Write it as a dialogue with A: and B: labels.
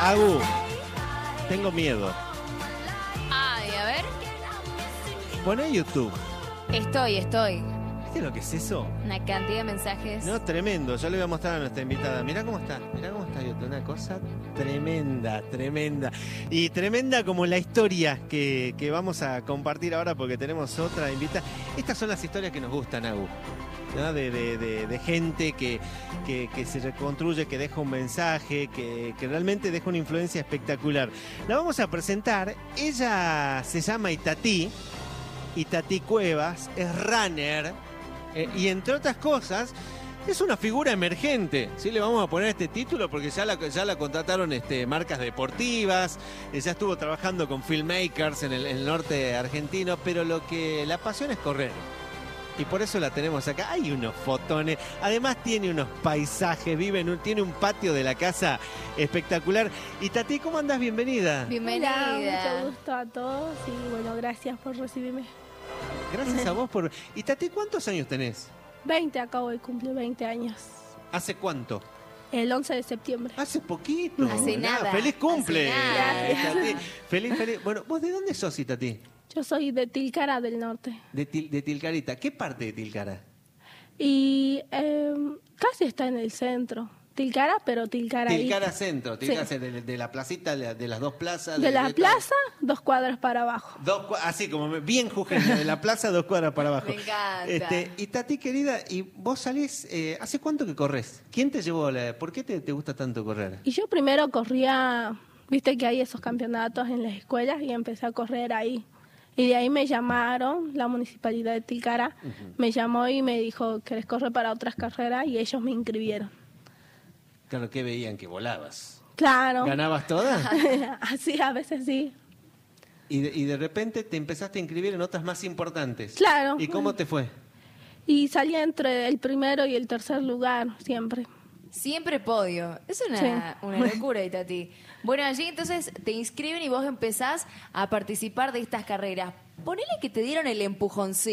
A: Agu, tengo miedo.
B: Ay, a ver.
A: Poné YouTube.
B: Estoy.
A: ¿Viste lo que es eso?
B: Una cantidad de mensajes.
A: No, tremendo. Yo le voy a mostrar a nuestra invitada. Mirá cómo está YouTube. Una cosa tremenda. Y tremenda como la historia que vamos a compartir ahora porque tenemos otra invitada. Estas son las historias que nos gustan, Agu, ¿no? De gente que se reconstruye, que deja un mensaje, que realmente deja una influencia espectacular. La vamos a presentar. Ella se llama Itatí Cuevas, es runner, y entre otras cosas es una figura emergente. ¿Sí? Le vamos a poner este título porque ya la contrataron marcas deportivas, ya estuvo trabajando con filmmakers en el norte argentino, pero lo que la apasiona es correr. Y por eso la tenemos acá. Hay unos fotones, además tiene unos paisajes, tiene un patio de la casa espectacular. Y Tati, ¿cómo andás? Bienvenida.
B: Bienvenida.
C: Hola, mucho gusto a todos y bueno, gracias por recibirme.
A: Gracias a vos por... Y Tati, ¿cuántos años tenés?
C: 20, acabo de cumplir 20 años.
A: ¿Hace cuánto?
C: El 11 de septiembre.
A: Hace poquito.
B: Hace nada.
A: ¡Feliz cumple!
B: Hace nada.
A: Tati. Feliz. Bueno, ¿vos de dónde sos, Tati?
C: Yo soy de Tilcara del Norte.
A: De Tilcarita. ¿Qué parte de Tilcara?
C: Y casi está en el centro. Tilcara, pero Tilcara ahí.
A: Tilcara Centro. Tilcara
C: Sí.
A: de la placita, de las dos plazas.
C: De la plaza, 2 cuadras para abajo.
A: Así como bien jujeña, de la plaza 2 cuadras para abajo.
B: Me encanta.
A: Y Tati, querida, ¿y vos salís, hace cuánto que corres? ¿Quién te llevó? ¿Por qué te gusta tanto correr?
C: Y yo primero corría, viste que hay esos campeonatos en las escuelas y empecé a correr ahí. Y de ahí me llamaron, la municipalidad de Tilcara, me llamó y me dijo, ¿querés correr para otras carreras? Y ellos me inscribieron.
A: Claro, que veían que volabas.
C: Claro.
A: ¿Ganabas todas?
C: Así, a veces sí.
A: Y de repente te empezaste a inscribir en otras más importantes.
C: Claro.
A: ¿Y cómo te fue?
C: Y salía entre el primero y el tercer lugar, siempre.
B: Siempre podio. Es una locura, Itatí. Bueno, allí entonces te inscriben y vos empezás a participar de estas carreras. Ponele que te dieron el empujoncito.